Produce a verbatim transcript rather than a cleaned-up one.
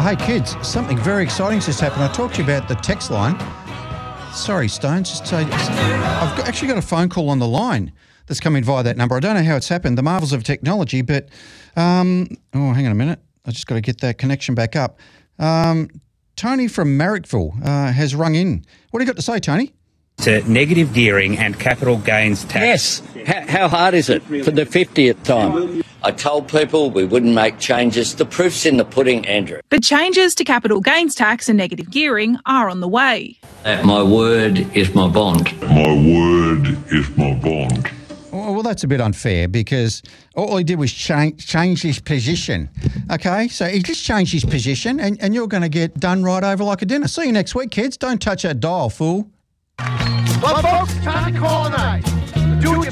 Hey kids, something very exciting just happened. I talked to you about the text line. Sorry, Stones. Just say, I've got, actually got a phone call on the line that's come in via that number. I don't know how it's happened, the marvels of technology, but, um, oh, hang on a minute. I just got to get that connection back up. Um, Tony from Marrickville uh, has rung in. What do you got to say, Tony? To negative gearing and capital gains tax. Yes. How, how hard is it for the fiftieth time? I told people we wouldn't make changes. The proof's in the pudding, Andrew. But changes to capital gains tax and negative gearing are on the way. Uh, my word is my bond. My word is my bond. Well, well, that's a bit unfair because all he did was change, change his position. Okay, so he just changed his position and, and you're going to get done right over like a dinner. See you next week, kids. Don't touch that dial, fool. Well, folks, time to call it a night. Do